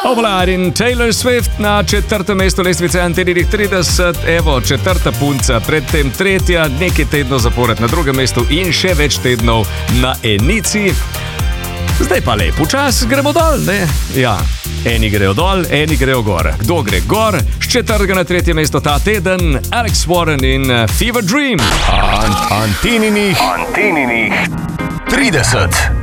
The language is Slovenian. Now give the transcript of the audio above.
Oblad in Taylor Swift na 4. mestu lestvice Antenirih 30, evo, 4. punca, predtem 3, nekaj tednov zapored na 2. mestu in še več tednov na enici. Zdaj pa lepo čas, gremo dol, ne? Ja, eni grejo dol, eni grejo gor. Kdo gre gor? S 4. na 3. mesto ta teden Alex Warren in Fever Dream. Anteninih 30.